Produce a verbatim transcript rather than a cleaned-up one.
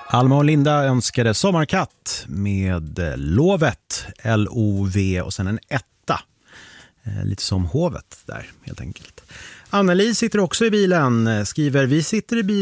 Alma och Linda önskade Sommarkatt med Lovet, L O V och sen en etta. Lite som hovet där helt enkelt. Anneli sitter också i bilen, skriver: vi sitter i bilen